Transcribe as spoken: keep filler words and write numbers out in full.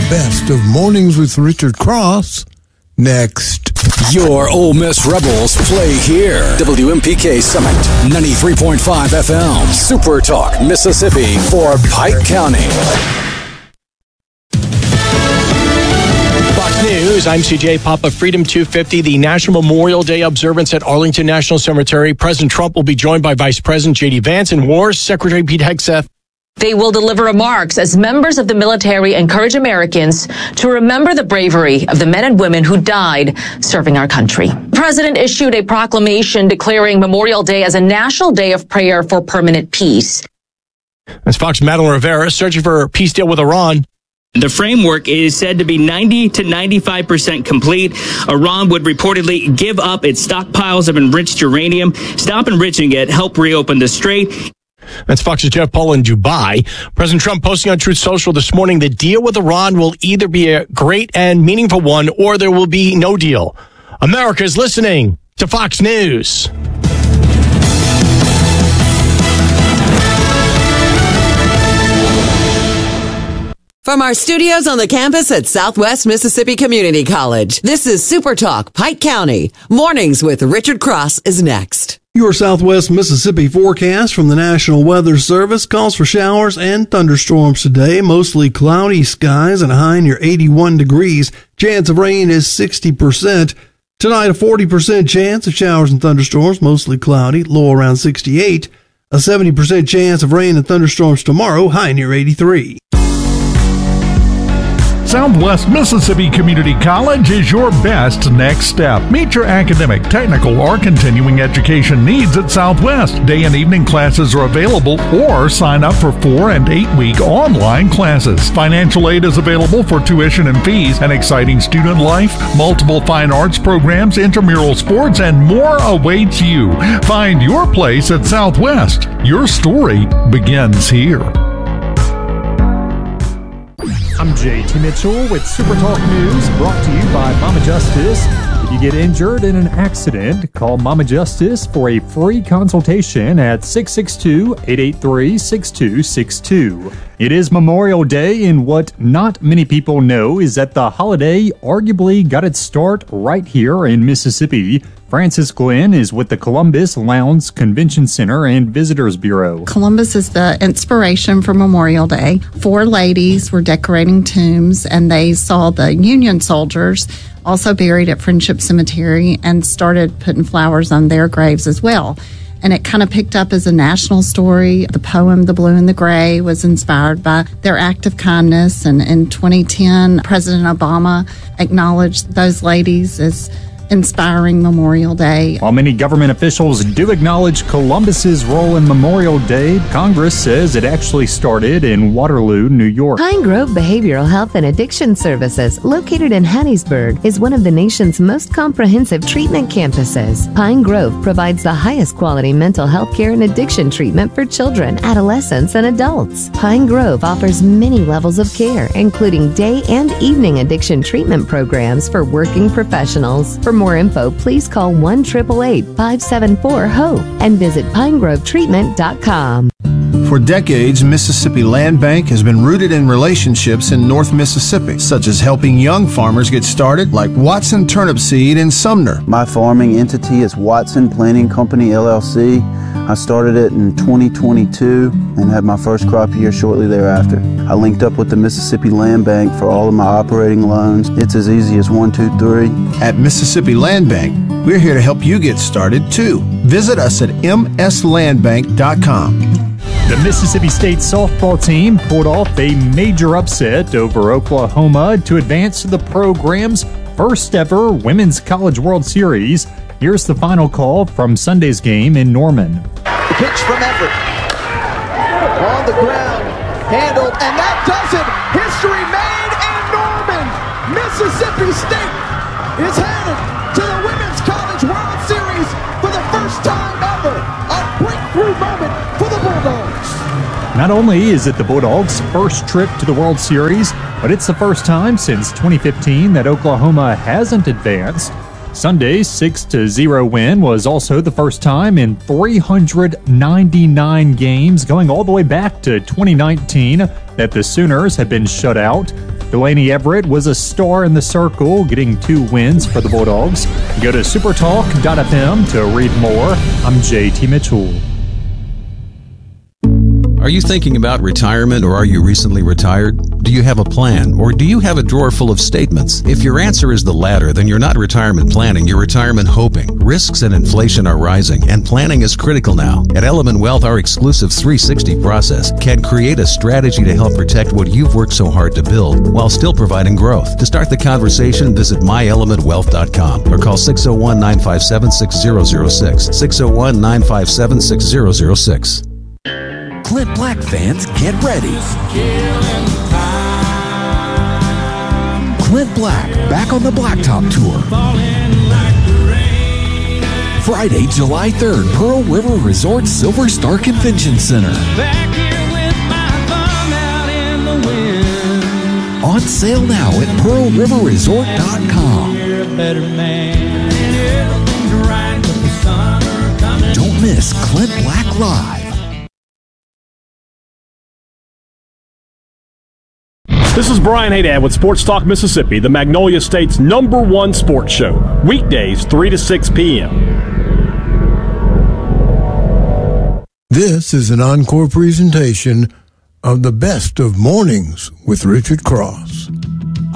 best of Mornings with Richard Cross next. Your Ole Miss Rebels play here. W M P K Summit, ninety-three point five F M. Super Talk, Mississippi for Pike County. Fox News, I'm C J Papa. Freedom two fifty, the National Memorial Day observance at Arlington National Cemetery. President Trump will be joined by Vice President J D Vance and War Secretary Pete Hegseth. They will deliver remarks as members of the military encourage Americans to remember the bravery of the men and women who died serving our country. The president issued a proclamation declaring Memorial Day as a national day of prayer for permanent peace. As Fox Madeline Rivera searching for a peace deal with Iran. The framework is said to be ninety to ninety-five percent complete. Iran would reportedly give up its stockpiles of enriched uranium, stop enriching it, help reopen the strait. That's Fox's Jeff Paul in Dubai. President Trump posting on Truth Social this morning, the deal with Iran will either be a great and meaningful one or there will be no deal. America is listening to Fox News. From our studios on the campus at Southwest Mississippi Community College, this is Super Talk, Pike County. Mornings with Richard Cross is next. Your Southwest Mississippi forecast from the National Weather Service calls for showers and thunderstorms today. Mostly cloudy skies and a high near eighty-one degrees. Chance of rain is sixty percent. Tonight, a forty percent chance of showers and thunderstorms, mostly cloudy, low around sixty-eight. A seventy percent chance of rain and thunderstorms tomorrow, high near eighty-three. Southwest Mississippi Community College is your best next step. Meet your academic, technical, or continuing education needs at Southwest. Day and evening classes are available, or sign up for four and eight week online classes. Financial aid is available for tuition and fees, an exciting student life, multiple fine arts programs, intramural sports, and more awaits you. Find your place at Southwest. Your story begins here. I'm J T Mitchell with Super Talk News, brought to you by Mama Justice. If you get injured in an accident, call Mama Justice for a free consultation at six six two, eight eight three, six two six two. It is Memorial Day, and what not many people know is that the holiday arguably got its start right here in Mississippi. Frances Glenn is with the Columbus Lowndes Convention Center and Visitors Bureau. Columbus is the inspiration for Memorial Day. Four ladies were decorating tombs, and they saw the Union soldiers also buried at Friendship Cemetery and started putting flowers on their graves as well. And it kind of picked up as a national story. The poem, The Blue and the Gray, was inspired by their act of kindness. And in twenty ten, President Obama acknowledged those ladies as inspiring Memorial Day. While many government officials do acknowledge Columbus's role in Memorial Day, Congress says it actually started in Waterloo, New York. Pine Grove Behavioral Health and Addiction Services, located in Hattiesburg, is one of the nation's most comprehensive treatment campuses. Pine Grove provides the highest quality mental health care and addiction treatment for children, adolescents, and adults. Pine Grove offers many levels of care, including day and evening addiction treatment programs for working professionals. For more info, please call one eight eight eight, five seven four, HOPE and visit pine grove treatment dot com. For decades, Mississippi Land Bank has been rooted in relationships in North Mississippi, such as helping young farmers get started, like Watson Turnip Seed in Sumner. My farming entity is Watson Planting Company, L L C. I started it in twenty twenty-two and had my first crop year shortly thereafter. I linked up with the Mississippi Land Bank for all of my operating loans. It's as easy as one, two, three. At Mississippi Land Bank, we're here to help you get started too. Visit us at m s land bank dot com. The Mississippi State softball team pulled off a major upset over Oklahoma to advance to the program's first ever Women's College World Series. Here's the final call from Sunday's game in Norman. The pitch from Everett. On the ground, handled, and that does it! History made in Norman! Mississippi State is headed to the Women's College World Series for the first time ever! A breakthrough moment for the Bulldogs! Not only is it the Bulldogs' first trip to the World Series, but it's the first time since twenty fifteen that Oklahoma hasn't advanced. Sunday's six to zero win was also the first time in three hundred ninety-nine games, going all the way back to twenty nineteen, that the Sooners had been shut out. Delaney Everett was a star in the circle, getting two wins for the Bulldogs. Go to supertalk dot f m to read more. I'm J T Mitchell. Are you thinking about retirement, or are you recently retired? Do you have a plan, or do you have a drawer full of statements? If your answer is the latter, then you're not retirement planning, you're retirement hoping. Risks and inflation are rising, and planning is critical now. At Element Wealth, our exclusive three sixty process can create a strategy to help protect what you've worked so hard to build, while still providing growth. To start the conversation, visit my element wealth dot com or call six oh one, nine five seven, six oh oh six, six oh one, nine five seven, six oh oh six. Clint Black fans, get ready. Clint Black back on the Blacktop Tour. Friday, July third, Pearl River Resort Silver Star Convention Center. On sale now at pearl river resort dot com. Don't miss Clint Black Live. This is Brian Haydad with Sports Talk Mississippi, the Magnolia State's number one sports show. Weekdays, three to six p.m. This is an encore presentation of the best of Mornings with Richard Cross.